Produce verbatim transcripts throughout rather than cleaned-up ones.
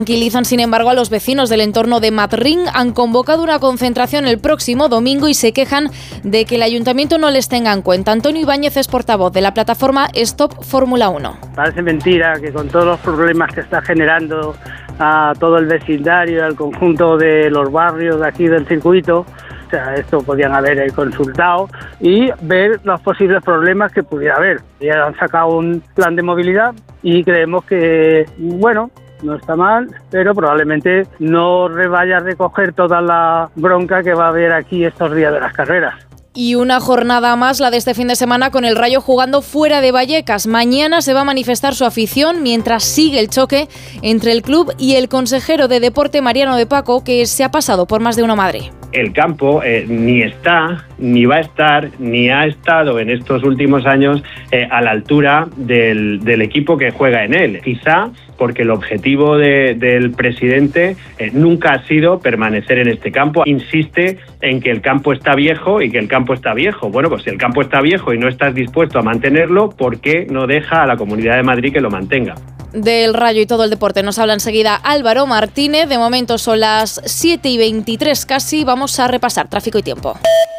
Tranquilizan, sin embargo, a los vecinos del entorno de Madrid. Han convocado una concentración el próximo domingo y se quejan de que el ayuntamiento no les tenga en cuenta. Antonio Ibáñez es portavoz de la plataforma Stop Fórmula uno. Parece mentira que con todos los problemas que está generando a todo el vecindario, al conjunto de los barrios de aquí del circuito, o sea, esto podían haber consultado y ver los posibles problemas que pudiera haber. Ya han sacado un plan de movilidad y creemos que, bueno, no está mal, pero probablemente no vaya a recoger toda la bronca que va a haber aquí estos días de las carreras. Y una jornada más, la de este fin de semana, con el Rayo jugando fuera de Vallecas. Mañana se va a manifestar su afición mientras sigue el choque entre el club y el consejero de deporte Mariano de Paco, que se ha pasado por más de una madre. El campo eh, ni está, ni va a estar, ni ha estado en estos últimos años eh, a la altura del, del equipo que juega en él. Quizá porque el objetivo de, del presidente eh, nunca ha sido permanecer en este campo. Insiste en que el campo está viejo y que el campo está viejo. Bueno, pues si el campo está viejo y no estás dispuesto a mantenerlo, ¿por qué no deja a la Comunidad de Madrid que lo mantenga? Del Rayo y todo el deporte nos habla enseguida Álvaro Martínez. De momento son las siete y veintitrés casi. Vamos a repasar tráfico y tiempo.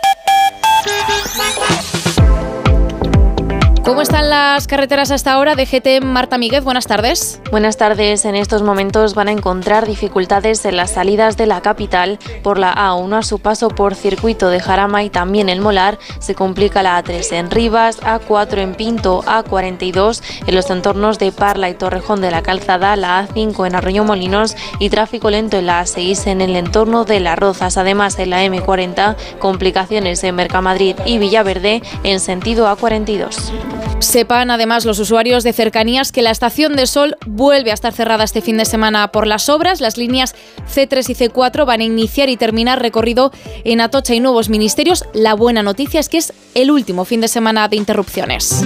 ¿Cómo están las carreteras hasta ahora? D G T, Marta Míguez, buenas tardes. Buenas tardes. En estos momentos van a encontrar dificultades en las salidas de la capital. Por la A uno a su paso por Circuito de Jarama y también el Molar se complica la A tres en Rivas, A cuatro en Pinto, A cuarenta y dos en los entornos de Parla y Torrejón de la Calzada, la A cinco en Arroyo-Molinos y tráfico lento en la A seis en el entorno de Las Rozas. Además, en la M cuarenta, complicaciones en Mercamadrid y Villaverde en sentido A cuarenta y dos. Sepan además los usuarios de cercanías que la Estación de Sol vuelve a estar cerrada este fin de semana por las obras. Las líneas C tres y C cuatro van a iniciar y terminar recorrido en Atocha y Nuevos Ministerios. La buena noticia es que es el último fin de semana de interrupciones.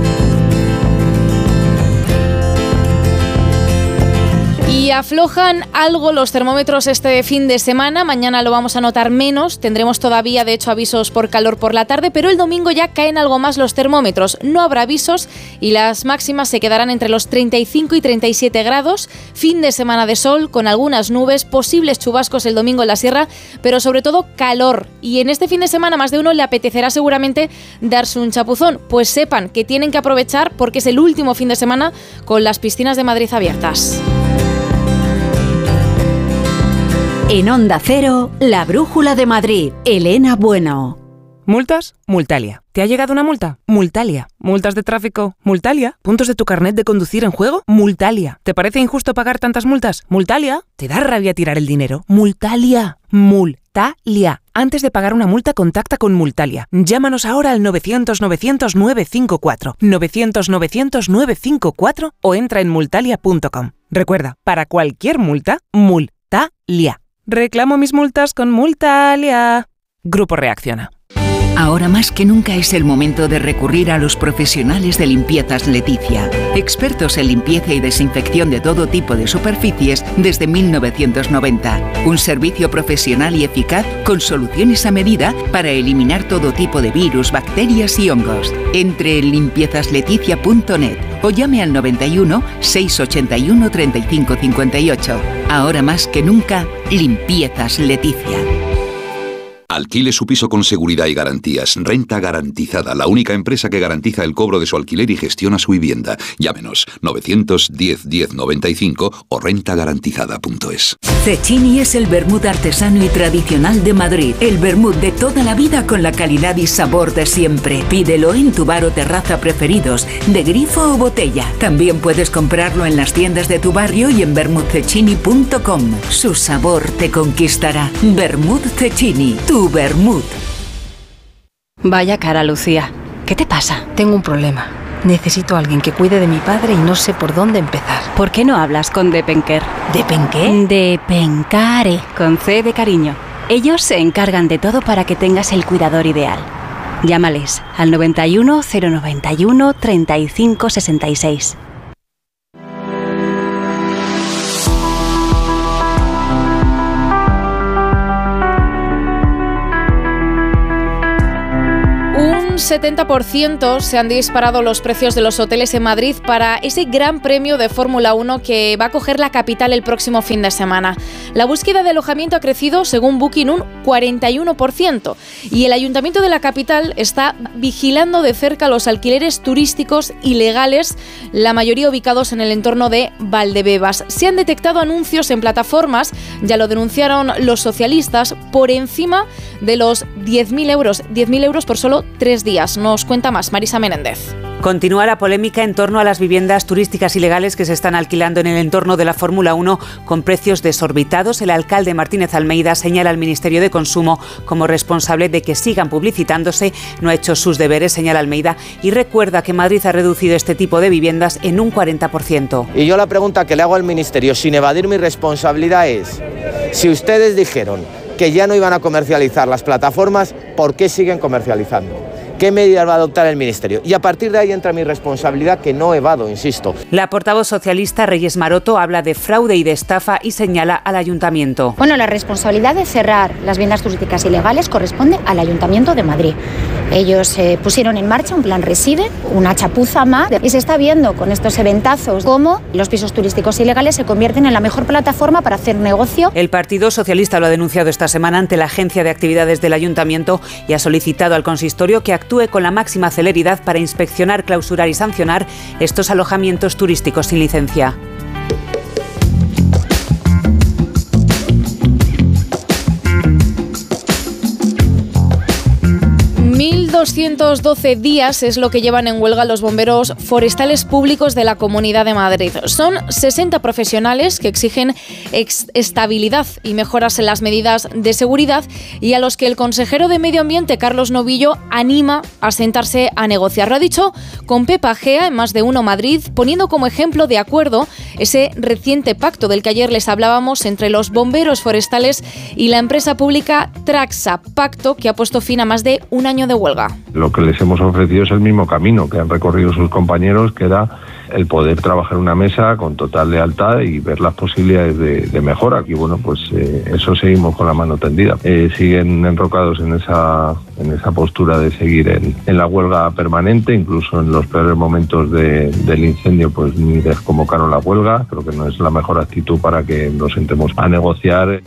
Y aflojan algo los termómetros este fin de semana. Mañana lo vamos a notar menos. Tendremos todavía, de hecho, avisos por calor por la tarde, pero el domingo ya caen algo más los termómetros. No habrá avisos y las máximas se quedarán entre los treinta y cinco y treinta y siete grados. Fin de semana de sol con algunas nubes, posibles chubascos el domingo en la sierra, pero sobre todo calor. Y en este fin de semana más de uno le apetecerá seguramente darse un chapuzón. Pues sepan que tienen que aprovechar porque es el último fin de semana con las piscinas de Madrid abiertas. En Onda Cero, la brújula de Madrid, Elena Bueno. ¿Multas? Multalia. ¿Te ha llegado una multa? Multalia. ¿Multas de tráfico? Multalia. ¿Puntos de tu carnet de conducir en juego? Multalia. ¿Te parece injusto pagar tantas multas? Multalia. ¿Te da rabia tirar el dinero? Multalia. Multalia. Antes de pagar una multa, contacta con Multalia. Llámanos ahora al novecientos novecientos nueve cinco cuatro, novecientos novecientos nueve cinco cuatro o entra en multalia punto com. Recuerda, para cualquier multa, Multalia. Reclamo mis multas con Multalia. Grupo Reacciona. Ahora más que nunca es el momento de recurrir a los profesionales de Limpiezas Leticia. Expertos en limpieza y desinfección de todo tipo de superficies desde mil novecientos noventa. Un servicio profesional y eficaz con soluciones a medida para eliminar todo tipo de virus, bacterias y hongos. Entre en limpiezas leticia punto net o llame al noventa y uno, seiscientos ochenta y uno, treinta y cinco cincuenta y ocho. Ahora más que nunca, Limpiezas Leticia. Alquile su piso con seguridad y garantías. Renta Garantizada, la única empresa que garantiza el cobro de su alquiler y gestiona su vivienda. Llámenos novecientos diez diez noventa y cinco o renta garantizada punto es. Cecchini es el vermut artesano y tradicional de Madrid. El vermut de toda la vida con la calidad y sabor de siempre. Pídelo en tu bar o terraza preferidos, de grifo o botella. También puedes comprarlo en las tiendas de tu barrio y en vermut cecchini punto com. Su sabor te conquistará. Vermut Cecchini, tu vermut. Vaya cara, Lucía. ¿Qué te pasa? Tengo un problema. Necesito a alguien que cuide de mi padre y no sé por dónde empezar. ¿Por qué no hablas con Depenker? ¿Depenqué? Depencare, con C de cariño. Ellos se encargan de todo para que tengas el cuidador ideal. Llámales al noventa y uno, cero noventa y uno, treinta y cinco sesenta y seis. setenta por ciento se han disparado los precios de los hoteles en Madrid para ese gran premio de Fórmula uno que va a coger la capital el próximo fin de semana. La búsqueda de alojamiento ha crecido, según Booking, un cuarenta y uno por ciento. Y el Ayuntamiento de la capital está vigilando de cerca los alquileres turísticos ilegales, la mayoría ubicados en el entorno de Valdebebas. Se han detectado anuncios en plataformas, ya lo denunciaron los socialistas, por encima de los diez mil euros. diez mil euros por solo tres días. Nos cuenta más Marisa Menéndez. Continúa la polémica en torno a las viviendas turísticas ilegales que se están alquilando en el entorno de la Fórmula uno con precios desorbitados. El alcalde Martínez Almeida señala al Ministerio de Consumo como responsable de que sigan publicitándose. No ha hecho sus deberes, señala Almeida, y recuerda que Madrid ha reducido este tipo de viviendas en un cuarenta por ciento. Y yo la pregunta que le hago al Ministerio, sin evadir mi responsabilidad, es: si ustedes dijeron que ya no iban a comercializar las plataformas, ¿por qué siguen comercializando? ¿Qué medidas va a adoptar el Ministerio? Y a partir de ahí entra mi responsabilidad, que no evado, insisto. La portavoz socialista Reyes Maroto habla de fraude y de estafa y señala al Ayuntamiento. Bueno, la responsabilidad de cerrar las viviendas turísticas ilegales corresponde al Ayuntamiento de Madrid. Ellos eh, pusieron en marcha un plan Reside, una chapuza más, y se está viendo con estos eventazos cómo los pisos turísticos ilegales se convierten en la mejor plataforma para hacer negocio. El Partido Socialista lo ha denunciado esta semana ante la Agencia de Actividades del Ayuntamiento y ha solicitado al consistorio que actúe con la máxima celeridad para inspeccionar, clausurar y sancionar estos alojamientos turísticos sin licencia. mil doscientos doce días es lo que llevan en huelga los bomberos forestales públicos de la Comunidad de Madrid. Son sesenta profesionales que exigen ex- estabilidad y mejoras en las medidas de seguridad y a los que el consejero de Medio Ambiente, Carlos Novillo, anima a sentarse a negociar. Lo ha dicho con Pepa Gea en Más de Uno Madrid, poniendo como ejemplo de acuerdo ese reciente pacto del que ayer les hablábamos entre los bomberos forestales y la empresa pública Traxa, pacto que ha puesto fin a más de un año de huelga. Lo que les hemos ofrecido es el mismo camino que han recorrido sus compañeros, que era el poder trabajar en una mesa con total lealtad y ver las posibilidades de, de mejora. Y bueno, pues eh, eso seguimos con la mano tendida. Eh, siguen enrocados en esa en esa postura de seguir en, en la huelga permanente, incluso en los peores momentos de, del incendio, pues ni desconvocaron la huelga. Creo que no es la mejor actitud para que nos sentemos a negociar.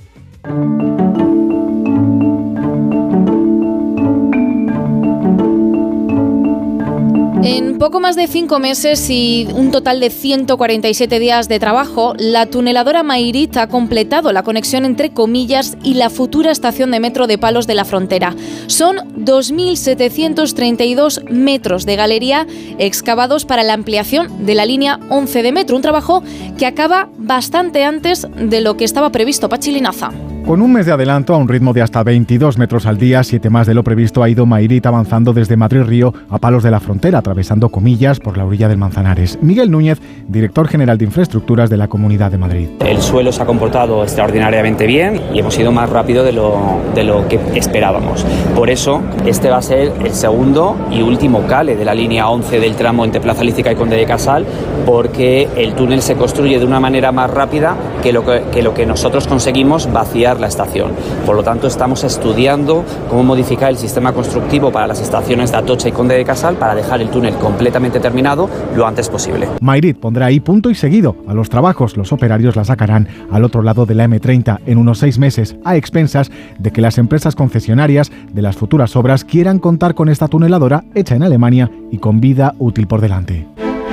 En poco más de cinco meses y un total de ciento cuarenta y siete días de trabajo, la tuneladora Mairit ha completado la conexión entre Comillas y la futura estación de metro de Palos de la Frontera. Son dos mil setecientos treinta y dos metros de galería excavados para la ampliación de la línea once de metro, un trabajo que acaba bastante antes de lo que estaba previsto. Pachi Linaza. Con un mes de adelanto, a un ritmo de hasta veintidós metros al día, siete más de lo previsto, ha ido Mairit avanzando desde Madrid-Río a Palos de la Frontera, atravesando Comillas por la orilla del Manzanares. Miguel Núñez, director general de Infraestructuras de la Comunidad de Madrid. El suelo se ha comportado extraordinariamente bien y hemos ido más rápido de lo, de lo que esperábamos. Por eso, este va a ser el segundo y último cale de la línea once del tramo entre Plaza Lística y Conde de Casal, porque el túnel se construye de una manera más rápida que lo que, que, lo que nosotros conseguimos vaciar la estación. Por lo tanto, estamos estudiando cómo modificar el sistema constructivo para las estaciones de Atocha y Conde de Casal para dejar el túnel completamente terminado lo antes posible. Mairit pondrá ahí punto y seguido a los trabajos. Los operarios la sacarán al otro lado de la eme treinta en unos seis meses, a expensas de que las empresas concesionarias de las futuras obras quieran contar con esta tuneladora hecha en Alemania y con vida útil por delante.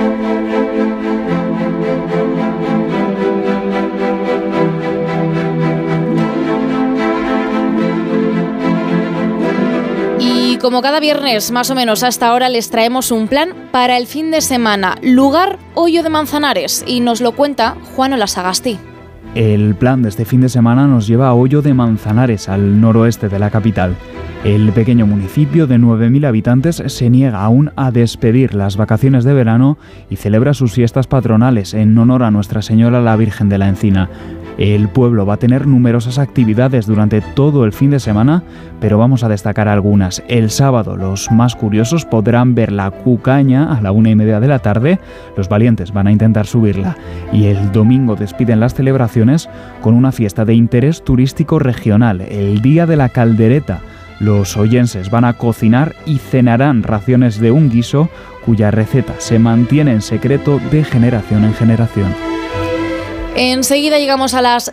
Como cada viernes, más o menos hasta ahora, les traemos un plan para el fin de semana. Lugar, Hoyo de Manzanares, y nos lo cuenta Juan Olasagasti. El plan de este fin de semana nos lleva a Hoyo de Manzanares, al noroeste de la capital. El pequeño municipio de nueve mil habitantes se niega aún a despedir las vacaciones de verano y celebra sus fiestas patronales en honor a Nuestra Señora la Virgen de la Encina. El pueblo va a tener numerosas actividades durante todo el fin de semana, pero vamos a destacar algunas. El sábado los más curiosos podrán ver la cucaña a la una y media de la tarde, los valientes van a intentar subirla, y el domingo despiden las celebraciones con una fiesta de interés turístico regional, el Día de la Caldereta. Los oyenses van a cocinar y cenarán raciones de un guiso cuya receta se mantiene en secreto de generación en generación. Enseguida llegamos a las